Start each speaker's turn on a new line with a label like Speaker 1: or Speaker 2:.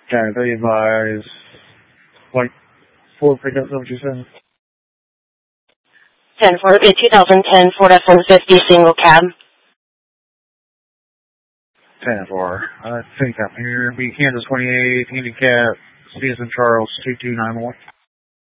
Speaker 1: Okay, they advise, like, 4 pickups, is that what you said?
Speaker 2: 2010 Ford F-150 single cab.
Speaker 1: 10-4. I think I'm here. Be Kansas 28, handicap, Citizen Charles 2291.